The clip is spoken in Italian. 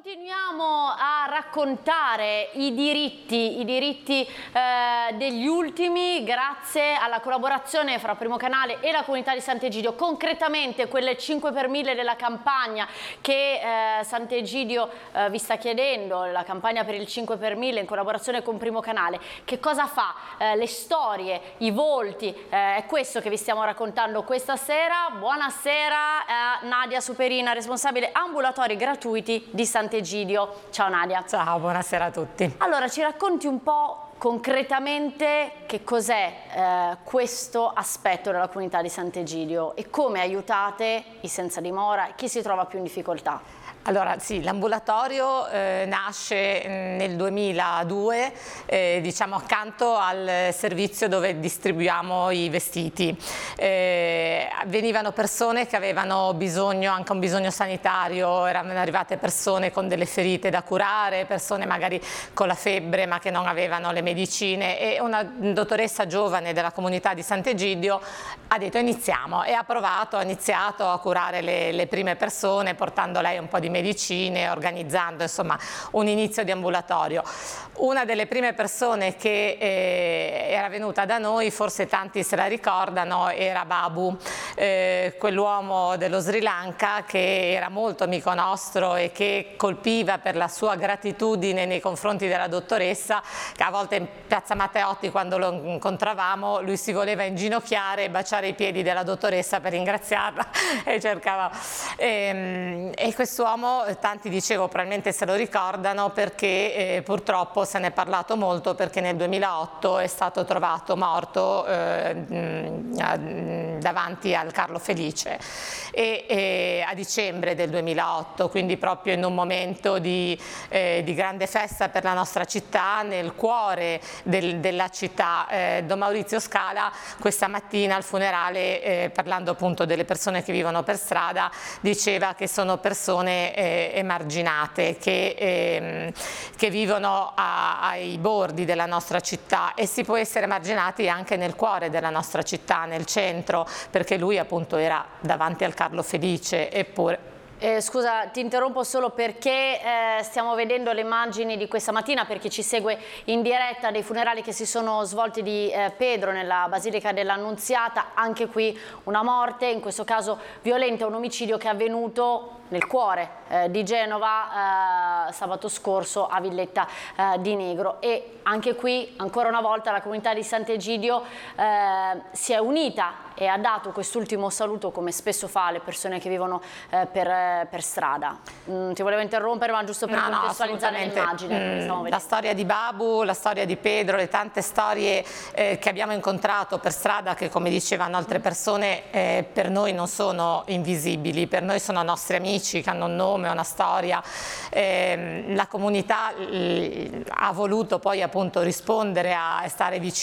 Continuiamo a raccontare i diritti degli ultimi grazie alla collaborazione fra Primo Canale e la comunità di Sant'Egidio, concretamente quelle 5 per 1000 della campagna che Sant'Egidio vi sta chiedendo, la campagna per il 5 per 1000 in collaborazione con Primo Canale. Che cosa fa? Le storie, i volti, è questo che vi stiamo raccontando questa sera. Buonasera a Nadia Superina, responsabile ambulatori gratuiti di Sant'Egidio. Ciao Nadia. Ciao, buonasera a tutti. Allora, ci racconti un po' concretamente che cos'è questo aspetto della comunità di Sant'Egidio e come aiutate i senza dimora e chi si trova più in difficoltà? Allora sì, l'ambulatorio nasce nel 2002, diciamo accanto al servizio dove distribuiamo i vestiti. Venivano persone che avevano bisogno, anche un bisogno sanitario, erano arrivate persone con delle ferite da curare, persone magari con la febbre ma che non avevano le medicine, e una dottoressa giovane della comunità di Sant'Egidio ha detto iniziamo, e ha iniziato a curare le prime persone portando lei un po' di medicine, organizzando insomma un inizio di ambulatorio. Una delle prime persone che era venuta da noi, forse tanti se la ricordano, era Babu, quell'uomo dello Sri Lanka che era molto amico nostro e che colpiva per la sua gratitudine nei confronti della dottoressa, che a volte in piazza Matteotti quando lo incontravamo lui si voleva inginocchiare e baciare i piedi della dottoressa per ringraziarla e cercava e quest'uomo tanti, dicevo, probabilmente se lo ricordano perché purtroppo se ne è parlato molto, perché nel 2008 è stato trovato morto davanti al Carlo Felice e a dicembre del 2008, quindi proprio in un momento di grande festa per la nostra città, nel cuore della città. Don Maurizio Scala questa mattina al funerale, parlando appunto delle persone che vivono per strada, diceva che sono persone emarginate che vivono ai bordi della nostra città, e si può essere emarginati anche nel cuore della nostra città, nel centro, perché lui appunto era davanti al Carlo Felice. Eppure scusa, ti interrompo solo perché stiamo vedendo le immagini di questa mattina, per chi ci segue in diretta, dei funerali che si sono svolti di Pedro nella Basilica dell'Annunziata. Anche qui una morte, in questo caso violenta, un omicidio che è avvenuto nel cuore di Genova sabato scorso a Villetta di Negro. E anche qui ancora una volta la comunità di Sant'Egidio si è unita e ha dato quest'ultimo saluto, come spesso fa alle persone che vivono per strada. Ti volevo interrompere, ma giusto per contestualizzare l'immagine. La storia di Babu, la storia di Pedro, le tante storie che abbiamo incontrato per strada, che come dicevano altre persone per noi non sono invisibili, per noi sono nostri amici che hanno un nome, una storia. La comunità ha voluto poi appunto rispondere a stare vicino